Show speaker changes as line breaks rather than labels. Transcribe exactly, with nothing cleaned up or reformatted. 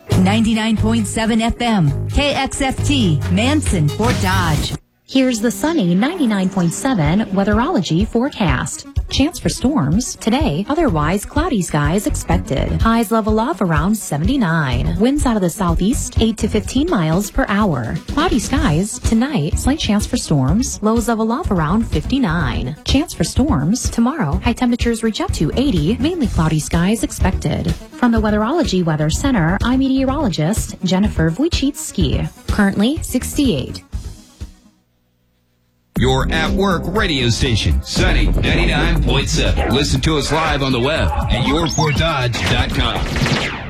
ninety-nine point seven F M, K X F T, Manson, Fort Dodge.
Here's the sunny ninety-nine point seven Weatherology forecast. Chance for storms today, otherwise cloudy skies expected. Highs level off around seventy-nine. Winds out of the southeast, eight to fifteen miles per hour. Cloudy skies tonight, slight chance for storms. Lows level off around fifty-nine. Chance for storms tomorrow, high temperatures reach up to eighty. Mainly cloudy skies expected. From the Weatherology Weather Center, I'm meteorologist Jennifer Wojcicki. Currently sixty-eight.
Your at-work radio station, Sunny ninety-nine point seven. Listen to us live on the web at your fort dodge dot com.